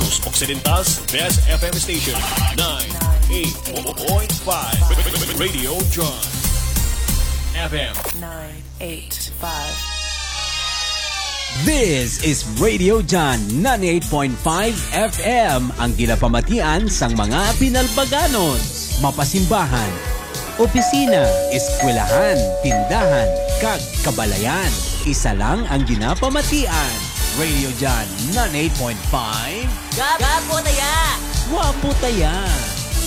Negros Occidental's best FM station, 98.5 Radio John FM 985. This is Radio John 98.5 FM, ang ginapamatian sang mga pinalbaganon, mapasimbahan, opisina, eskwelahan, tindahan, kag kabalayan. Isa lang ang ginapamatian. Radio John 98.5. Gapo taya! Wapo taya!